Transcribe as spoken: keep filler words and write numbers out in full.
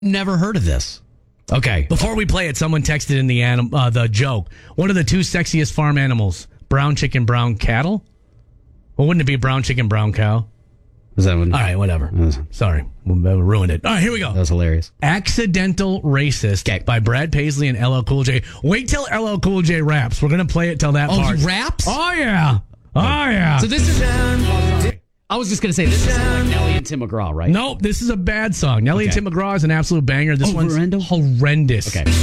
Never heard of this. Okay. Before we play it, someone texted in the anim- uh, the joke. What are the two sexiest farm animals? Brown chicken, brown cattle? Well, wouldn't it be brown chicken, brown cow? Is that one? All right, whatever. Was, Sorry. We ruined it. All right, here we go. That was hilarious. Accidental Racist Okay. by Brad Paisley and L L Cool J. Wait till L L Cool J raps. We're going to play it till that Oh, part. he raps? Oh, yeah. Oh, yeah. So this is... I was just going to say, this is like Nelly and Tim McGraw, right? Nope, this is a bad song. Nelly Okay. and Tim McGraw is an absolute banger. This Oh, one's horrendous? horrendous. Okay.